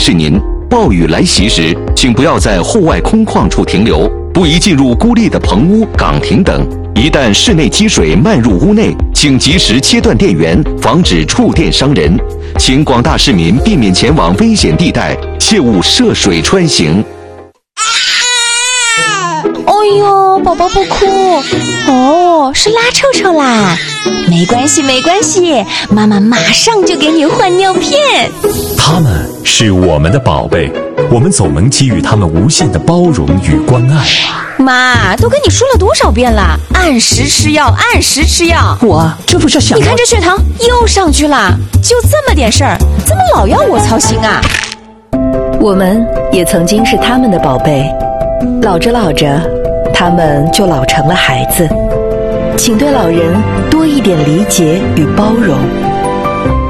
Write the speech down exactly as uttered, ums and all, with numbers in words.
示您，暴雨来袭时，请不要在户外空旷处停留，不宜进入孤立的棚屋、岗亭等。一旦室内积水漫入屋内，请及时切断电源，防止触电伤人。请广大市民避免前往危险地带，切勿涉水穿行。 哎呦，宝宝不哭哦，是拉臭臭啦，没关系没关系，妈妈马上就给你换尿片。 他们是我们的宝贝，我们总能给予他们无限的包容与关爱。 妈，都跟你说了多少遍了，按时吃药，按时吃药。 我这不是想…… 你看这血糖又上去了，就这么点事儿，怎么老要我操心啊？ 我们也曾经是他们的宝贝，老着老着，他们就老成了孩子。请对老人多一点理解与包容。